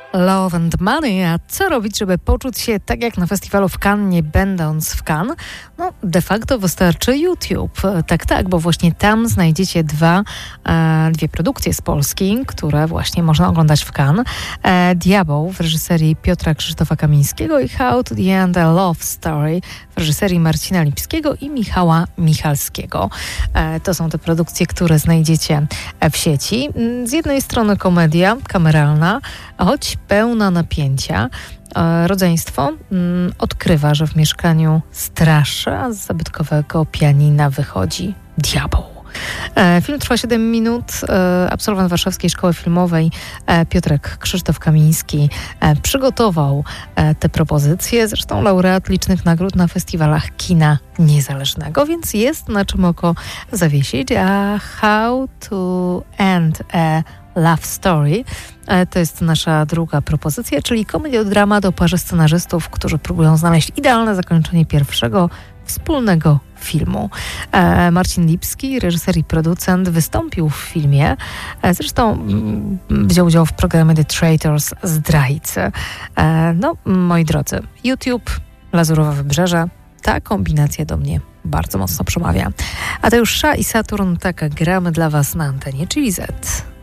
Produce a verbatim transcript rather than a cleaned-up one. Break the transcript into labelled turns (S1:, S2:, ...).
S1: Love and Money, a co robić, żeby poczuć się tak jak na festiwalu w Cannes, nie będąc w Cannes? No, de facto wystarczy YouTube. Tak, tak, bo właśnie tam znajdziecie dwa, e, dwie produkcje z Polski, które właśnie można oglądać w Cannes. E, Diabeł w reżyserii Piotra Krzysztofa Kamińskiego i How to the End a Love Story w reżyserii Marcina Lipskiego i Michała Michalskiego. E, to są te produkcje, które znajdziecie w sieci. Z jednej strony komedia kameralna, choć pełna napięcia. Rodzeństwo mm, odkrywa, że w mieszkaniu straszy, a z zabytkowego pianina wychodzi diabeł. E, film trwa siedem minut. E, absolwent Warszawskiej Szkoły Filmowej e, Piotrek Krzysztof Kamiński e, przygotował e, te propozycje. Zresztą laureat licznych nagród na festiwalach kina niezależnego, więc jest na czym oko zawiesić. A How to End a Love Story to jest nasza druga propozycja, czyli komediodramat o parze scenarzystów, którzy próbują znaleźć idealne zakończenie pierwszego wspólnego filmu. Marcin Lipski, reżyser i producent, wystąpił w filmie. Zresztą wziął udział w programie The Traitors Zdrajcy. No, moi drodzy, YouTube, Lazurowe Wybrzeże, ta kombinacja do mnie bardzo mocno przemawia. A to już Sza i Saturn, tak gramy dla Was na antenie, czyli Z.